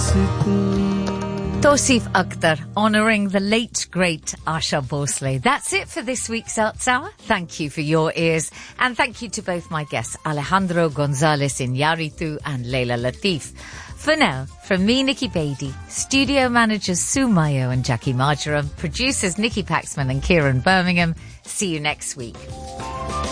Tosif Akhtar, honouring the late, great Asha Bhosle. That's it for this week's Arts Hour. Thank you for your ears. And thank you to both my guests, Alejandro Gonzalez Iñárritu and Leila Latif. For now, from me, Nikki Beattie, studio managers Sue Mayo and Jackie Marjoram, producers Nikki Paxman and Kieran Birmingham. See you next week.